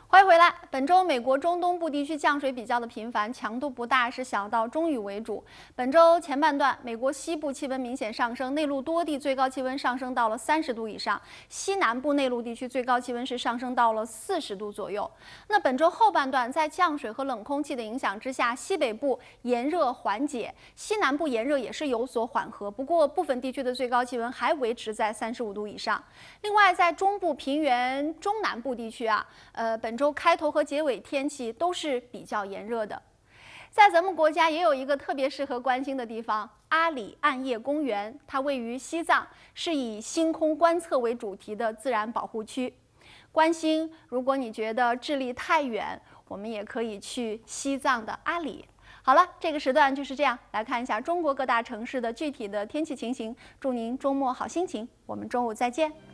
欢迎回来。本周美国中东部地区降水比较的频繁，强度不大，是小到中雨为主。本周前半段，美国西部气温明显上升，内陆多地最高气温上升到了30度以上，西南部内陆地区最高气温是上升到了40度左右。那本周后半段，在降水和冷空气的影响之下，西北部炎热缓解，西南部炎热也是有所缓和，不过部分地区的最高气温还维持在35度以上。另外，在中部平原中南部地区本周开头和结尾天气都是比较炎热的。在咱们国家也有一个特别适合关心的地方——阿里暗夜公园，它位于西藏，是以星空观测为主题的自然保护区。关心，如果你觉得智利太远，我们也可以去西藏的阿里。好了，这个时段就是这样，来看一下中国各大城市的具体的天气情形。祝您周末好心情，我们中午再见。